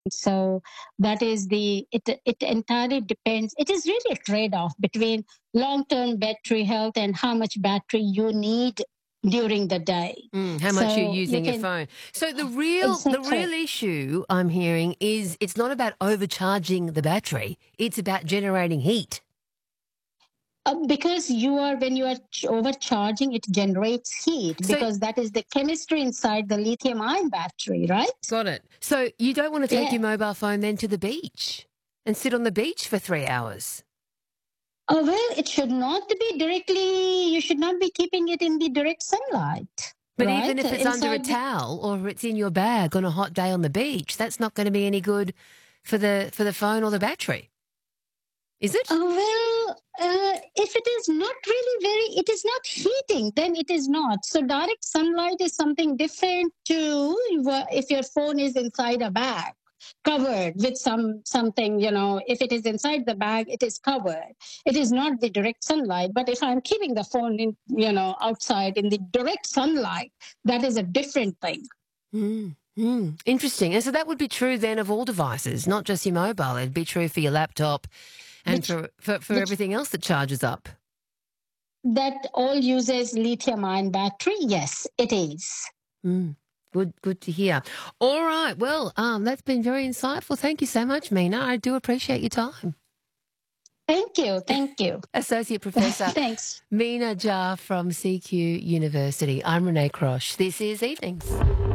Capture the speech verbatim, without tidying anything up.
So that is the it it entirely depends. It is really a trade-off between long-term battery health and how much battery you need during the day. Mm, how much you're So you using your can phone. So the real the real exactly. issue I'm hearing is it's not about overcharging the battery, it's about generating heat. Uh, because you are when you are ch- overcharging, it generates heat So because that is the chemistry inside the lithium ion battery, right? got it. So you don't want to take Yeah. your mobile phone then to the beach and sit on the beach for three hours. Oh, well, it should not be directly, you should not be keeping it in the direct sunlight, But even right? if it's under a Inside the, towel or if it's in your bag on a hot day on the beach, that's not going to be any good for the for the phone or the battery. Is it? oh, well, uh, if it is not really very, it is not heating, then it is not. So direct sunlight is something different to if your phone is inside a bag covered with some something, you know, if it is inside the bag, it is covered. It is not the direct sunlight. But if I'm keeping the phone in, you know, outside in the direct sunlight, that is a different thing. Mm, mm. Interesting. And so that would be true then of all devices, not just your mobile. It'd be true for your laptop and Which for, for, for which everything else that charges up. that all uses lithium ion battery? Yes, it is. Mm. Good, good to hear. All right. Well, um, that's been very insightful. Thank you so much, Mina. I do appreciate your time. Thank you. Thank you. Associate Professor Thanks. Mina Jar from C Q University. I'm Renee Crosh. This is Evenings.